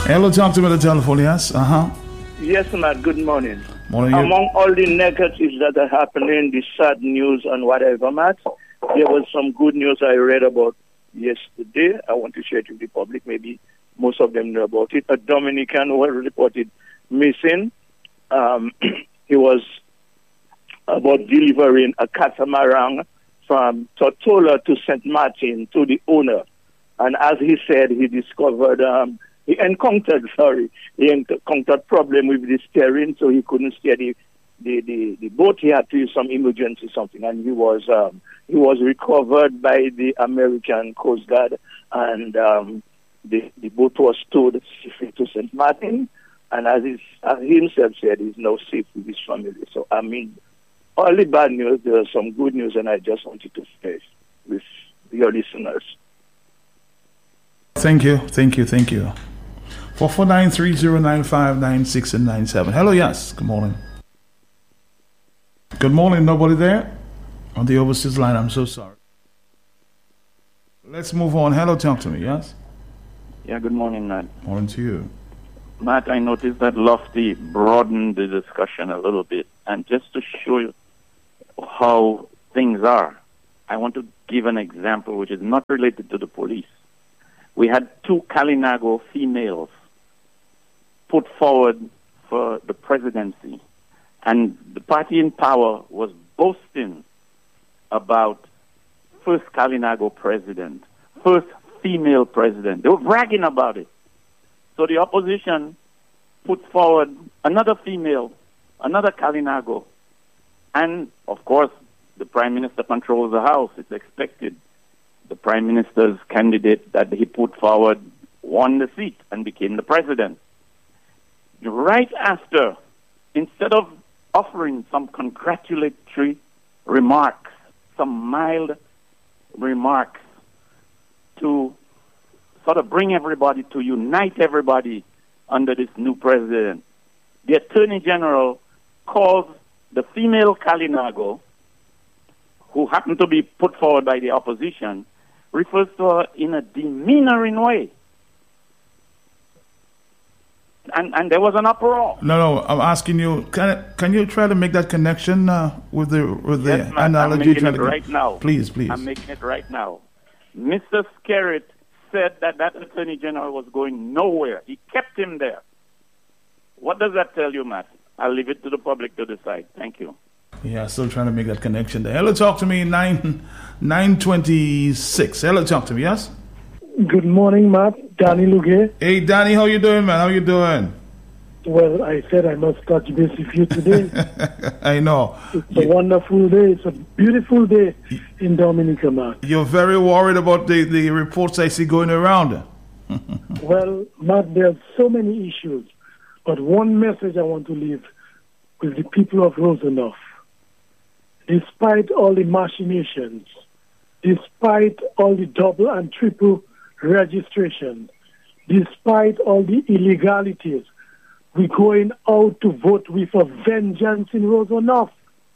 Hello, talk to me on the telephone, yes? Yes, Matt, good morning. Morning. Among all the negatives that are happening, the sad news and whatever, Matt, there was some good news I read about yesterday. I want to share it with the public. Maybe most of them know about it. A Dominican who was reported missing. He was about delivering a catamaran from Tortola to St. Martin to the owner. And as he said, he encountered problem with the steering, so he couldn't steer the boat. He had to use some emergency something, and he was recovered by the American Coast Guard, and the boat was towed safely to St. Martin, and as he himself said, he's now safe with his family. So I mean, all the bad news, there are some good news, and I just wanted to share with your listeners. Thank you. 449-3095-96 and 97. Hello, yes. Good morning. Good morning. Nobody there on the overseas line. I'm so sorry. Let's move on. Hello, talk to me. Yes. Yeah. Good morning, Matt. Morning to you, Matt. I noticed that Lofty broadened the discussion a little bit, and just to show you how things are, I want to give an example which is not related to the police. We had 2 Kalinago females put forward for the presidency, and the party in power was boasting about first Kalinago president, first female president. They were bragging about it. So the opposition put forward another female, another Kalinago, and of course the Prime Minister controls the House. It's expected. The Prime Minister's candidate that he put forward won the seat and became the president. Right after, instead of offering some congratulatory remarks, some mild remarks to sort of bring everybody, to unite everybody under this new president, the Attorney General calls the female Kalinago, who happened to be put forward by the opposition, refers to her in a demeanoring way. And there was an uproar. No, I'm asking you, can you try to make that connection with the yes, analogy? I'm making it right now. Please. I'm making it right now. Mr. Skerritt said that Attorney General was going nowhere. He kept him there. What does that tell you, Matt? I'll leave it to the public to decide. Thank you. Yeah, still trying to make that connection there. Hello, talk to me, 926. Hello, talk to me, yes? Good morning, Matt. Danny Luge. Hey, Danny, how you doing, man? How you doing? Well, I said I must touch base with you today. I know. It's a wonderful day. It's a beautiful day in Dominica, Matt. You're very worried about the reports I see going around. Well, Matt, there's so many issues. But one message I want to leave with the people of Rosenhof. Despite all the machinations, despite all the double and triple registration, despite all the illegalities, we're going out to vote with a vengeance in Rosenhof.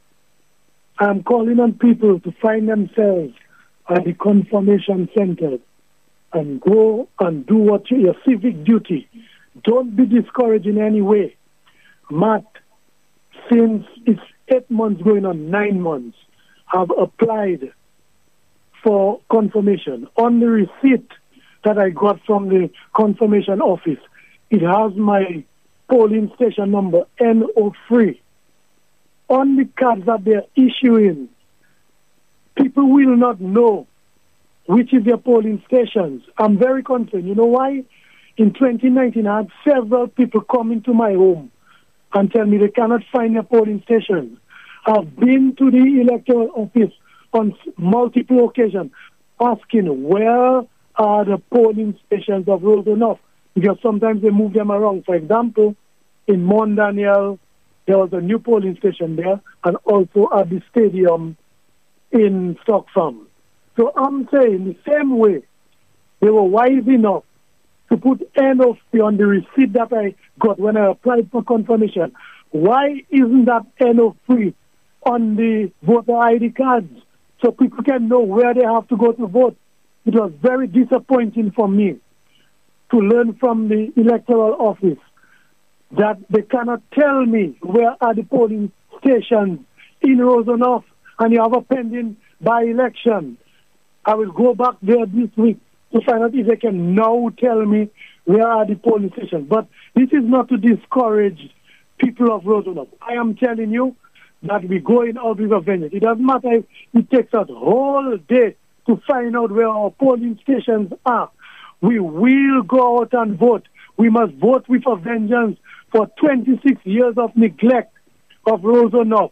I'm calling on people to find themselves at the confirmation centers and go and do what your civic duty. Don't be discouraged in any way. Matt, since it's 8 months going on 9 months, have applied for confirmation. On the receipt that I got from the confirmation office, it has my polling station number NO3. On the cards that they're issuing, people will not know which is their polling stations. I'm very concerned. You know why? In 2019, I had several people come into my home and tell me they cannot find their polling stations. I've been to the electoral office on multiple occasions asking where are the polling stations of Rosenhof, because sometimes they move them around. For example, in Mont Daniel, there was a new polling station there, and also at the stadium in Stock Farm. So I'm saying the same way they were wise enough to put NO3 on the receipt that I got when I applied for confirmation. Why isn't that NO3 on the voter ID cards so people can know where they have to go to vote? It was very disappointing for me. to learn from the electoral office that they cannot tell me where are the polling stations in Rosenhof and you have a pending by-election. I will go back there this week to find out if they can now tell me where are the polling stations. But this is not to discourage people of Rosenhof. I am telling you that we're going out with a vengeance. It doesn't matter if it takes us whole day to find out where our polling stations are. We will go out and vote. We must vote with a vengeance for 26 years of neglect of Rosenhof.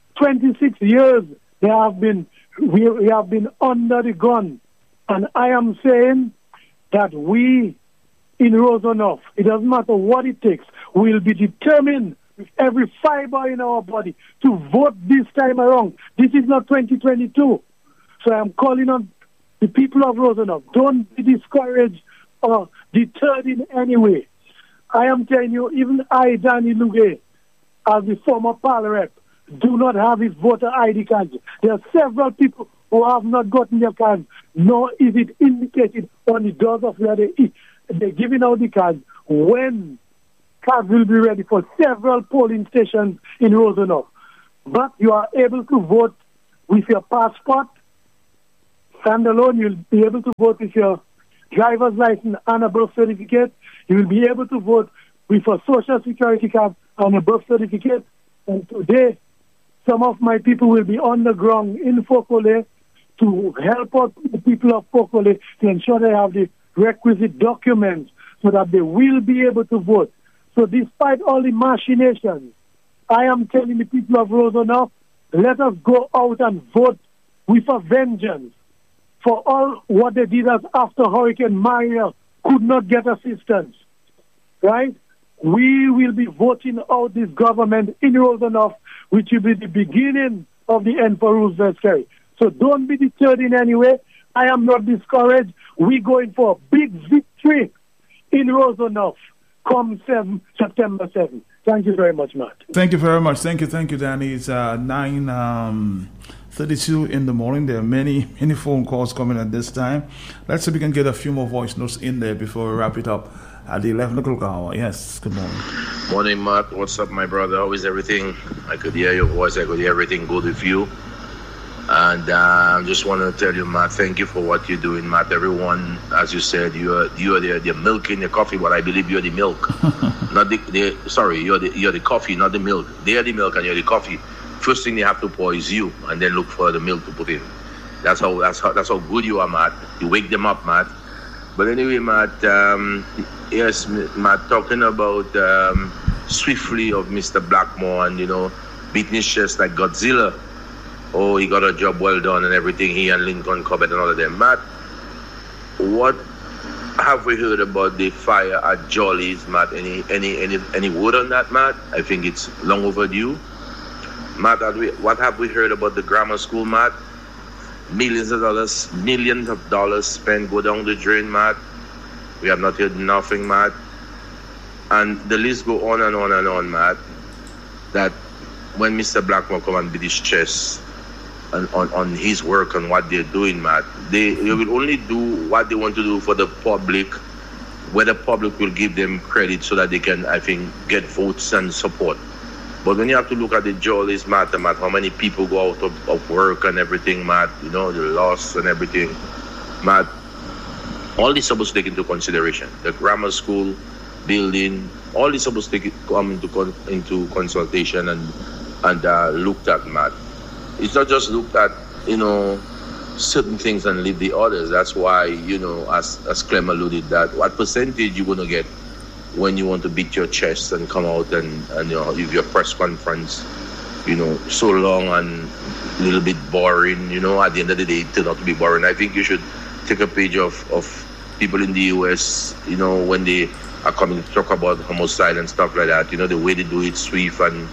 26 years we have been under the gun. And I am saying that we in Rosenhof, it doesn't matter what it takes, we'll be determined with every fiber in our body to vote this time around. This is not 2022. So I'm calling on the people of Rosenhof, don't be discouraged or deterred in any way. I am telling you, even I, Danny Luge, as the former Parle rep, do not have his voter ID card. There are several people who have not gotten their cards, nor is it indicated on the doors of where they're giving out the cards when cards will be ready for several polling stations in Rosenhof. But you are able to vote with your passport. Standalone, you'll be able to vote with your driver's license and a birth certificate. You will be able to vote with a social security card and a birth certificate. And today, some of my people will be on the ground in Fokole to help out the people of Fokole to ensure they have the requisite documents so that they will be able to vote. So despite all the machinations, I am telling the people of Rosenhof, let us go out and vote with a vengeance for all what they did as after Hurricane Maria could not get assistance. Right? We will be voting out this government in Rosenhof, which will be the beginning of the end for Roosevelt Ferry. So don't be deterred in any way. I am not discouraged. We're going for a big victory in Rosenhof come September 7th. Thank you very much, Matt. Thank you very much. Thank you, Danny. It's 9:32 in the morning. There are many phone calls coming at this time. Let's see if we can get a few more voice notes in there before we wrap it up at the 11 o'clock hour. Yes, good morning. Morning, Matt. What's up, my brother? How is everything? I could hear your voice. I could hear everything good with you. And I just want to tell you, Matt, thank you for what you're doing, Matt. Everyone, as you said, you're the milk in the coffee, but I believe you're the milk. Not you're the coffee, not the milk. They're the milk and you're the coffee. First thing they have to pour is you, and then look for the milk to put in. That's how good you are, Matt. You wake them up, Matt. But anyway, Matt, yes, Matt, talking about swiftly of Mr. Blackmore and, beating his chest like Godzilla. Oh, he got a job well done and everything, he and Lincoln Cobbett and all of them. Matt, what have we heard about the fire at Jolly's, Matt? Any word on that, Matt? I think it's long overdue. Matt, what have we heard about the grammar school, Matt? Millions of dollars spent go down the drain, Matt. We have not heard nothing, Matt. And the list go on and on and on, Matt. That when Mr. Blackmore come and beat his chest on his work and what they're doing, Matt, they will only do what they want to do for the public, where the public will give them credit so that they can, I think, get votes and support. But when you have to look at the Jollies matter, Matt, how many people go out of work and everything, Matt, the loss and everything, Matt, all this supposed to take into consideration. The grammar school building, all this supposed to come into consultation and looked at, Matt. It's not just looked at, certain things and leave the others. That's why, as Clem alluded, that what percentage you're going to get when you want to beat your chest and come out and give your press conference, so long and a little bit boring, at the end of the day, it turned out to be boring. I think you should take a page of people in the U.S., when they are coming to talk about homicide and stuff like that, the way they do it, swift, and,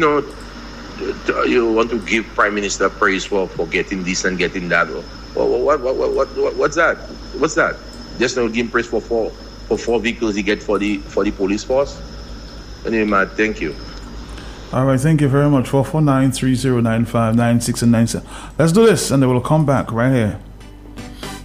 you want to give Prime Minister praise for getting this and getting that. What's that? What's that? Just not give him praise for four vehicles he get for the police force. Anyway, Matt, thank you. All right, thank you very much. 449-3095-96 and 97. Let's do this, and then we'll come back right here.